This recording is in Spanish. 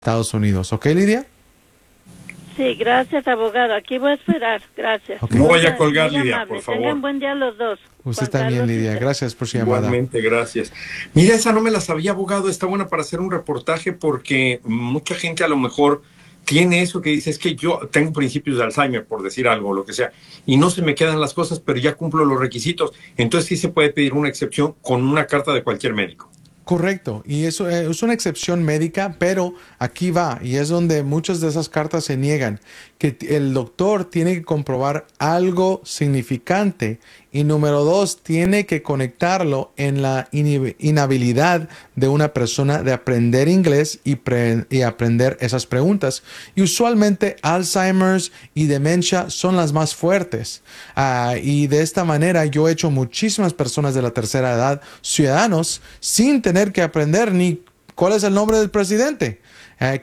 Estados Unidos. ¿Ok, Lidia? Sí, gracias, abogado. Aquí voy a esperar. Gracias. Okay. No vaya a colgar, Muy Lidia, amable. por favor. Tengan buen día los dos. Usted Juan también, Carlos y Lidia. César. Gracias por su llamada. Igualmente, gracias. Mira, esa no me la sabía, abogado. Está buena para hacer un reportaje porque mucha gente a lo mejor tiene eso que dice, es que yo tengo principios de Alzheimer, por decir algo, o lo que sea, y no se me quedan las cosas, pero ya cumplo los requisitos. Entonces sí se puede pedir una excepción con una carta de cualquier médico. Correcto, y eso es una excepción médica, pero aquí va, y es donde muchas de esas cartas se niegan, que el doctor tiene que comprobar algo significante y número dos, tiene que conectarlo en la inhabilidad de una persona de aprender inglés y aprender esas preguntas. Y usualmente Alzheimer's y demencia son las más fuertes. Y de esta manera yo he hecho muchísimas personas de la tercera edad, ciudadanos, sin tener que aprender ni cuál es el nombre del presidente.